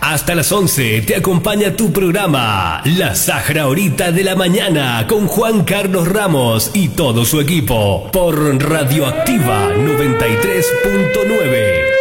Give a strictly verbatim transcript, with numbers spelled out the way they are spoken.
Hasta las once te acompaña tu programa La Sahara Horita de la Mañana con Juan Carlos Ramos y todo su equipo por Radioactiva noventa y tres punto nueve.